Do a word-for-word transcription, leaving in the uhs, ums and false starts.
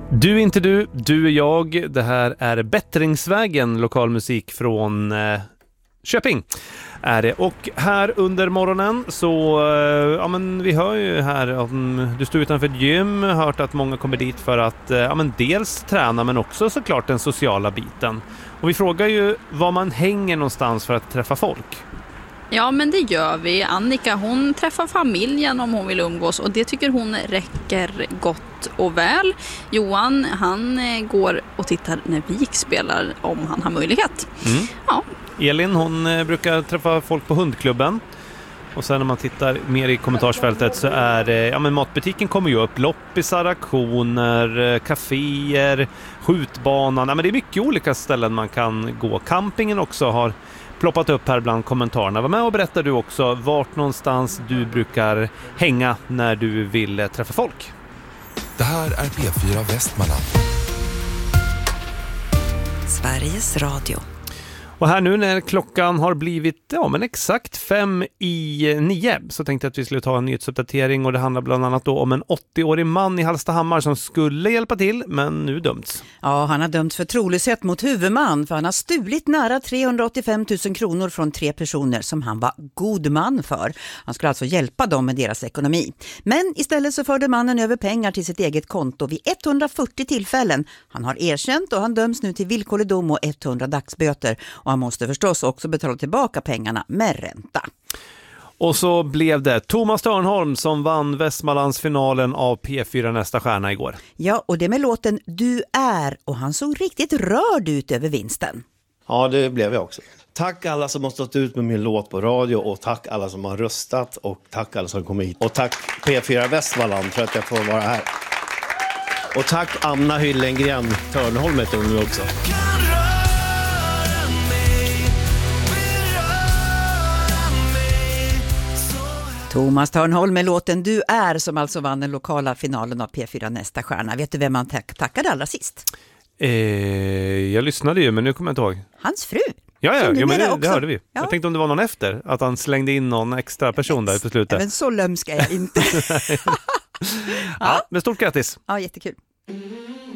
Du är inte du, du är jag. Det här är Bättringsvägen, lokalmusik från eh, Köping är det. Och här under morgonen så, eh, ja men vi hör ju här om du står utanför ett gym, hört att många kommer dit för att, eh, ja men dels träna men också såklart den sociala biten. Och vi frågar ju var man hänger någonstans för att träffa folk. Ja, men det gör vi. Annika, hon träffar familjen om hon vill umgås och det tycker hon räcker gott och väl. Johan, han går och tittar när Vik spelar om han har möjlighet. Mm. Ja. Elin, hon brukar träffa folk på hundklubben. Och sen när man tittar mer i kommentarsfältet så är det, ja men matbutiken kommer ju upp, loppisar, auktioner, kaféer, skjutbanan. Ja, men det är mycket olika ställen man kan gå. Campingen också har ploppat upp här bland kommentarerna. Var med och berättar du också vart någonstans du brukar hänga när du vill träffa folk. Det här är P fyra Västmanland. Sveriges Radio. Och här nu när klockan har blivit ja, men exakt fem i nio så tänkte jag att vi skulle ta en nyhetsuppdatering och det handlar bland annat då om en åttioårig man i Hallstahammar som skulle hjälpa till men nu dömts. Ja, han har dömts för trolöshet mot huvudman för han har stulit nära trehundraåttiofem tusen kronor från tre personer som han var god man för. Han skulle alltså hjälpa dem med deras ekonomi. Men istället så förde mannen över pengar till sitt eget konto vid etthundrafyrtio tillfällen. Han har erkänt och han döms nu till villkorlig dom och hundra dagsböter. Och han måste förstås också betala tillbaka pengarna med ränta. Och så blev det Thomas Törnholm som vann Västmanlandsfinalen av P fyra Nästa stjärna igår. Ja, och det med låten Du är. Och han såg riktigt rörd ut över vinsten. Ja, det blev jag också. Tack alla som har stått ut med min låt på radio och tack alla som har röstat och tack alla som kom hit. Och tack P fyra Västmanland för att jag får vara här. Och tack Anna Hyllengren Törnholm heter hon nu också. Thomas Törnholm med låten Du är som alltså vann den lokala finalen av P fyra Nästa stjärna. Vet du vem man tack- tackade allra sist? Eh, jag lyssnade ju men nu kommer jag inte ihåg. Hans fru. Ja, ja jo, men det, det hörde vi. Ja. Jag tänkte om det var någon efter, att han slängde in någon extra person där på slutet. Men så lömsk är jag inte. Ja, men stort grattis. Ja, jättekul.